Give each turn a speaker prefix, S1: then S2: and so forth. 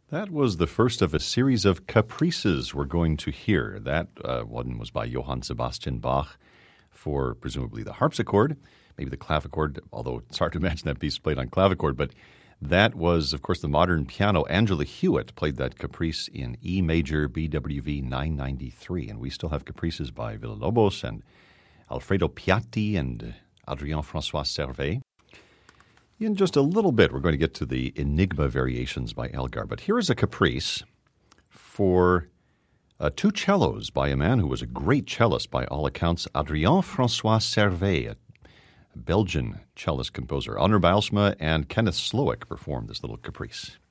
S1: That was the first of a series of caprices we're going to hear. That one was by Johann Sebastian Bach for presumably the harpsichord, maybe the clavichord, although it's hard to imagine that piece played on clavichord. But that was, of course, the modern piano. Angela Hewitt played that caprice in E major BWV 993. And we still have caprices by Villa-Lobos and Alfredo Piatti and Adrien-François Servet. In just a little bit, we're going to get to the Enigma variations by Elgar. But here is a caprice for two cellos by a man who was a great cellist by all accounts, Adrien-François Servet, a Belgian cellist composer. Honor Bijlsma and Kenneth Slowick performed this little caprice.